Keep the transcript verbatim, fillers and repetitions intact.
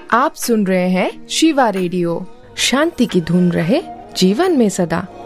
आप सुन रहे हैं शिवा रेडियो। शांति की धुन रहे जीवन में सदा।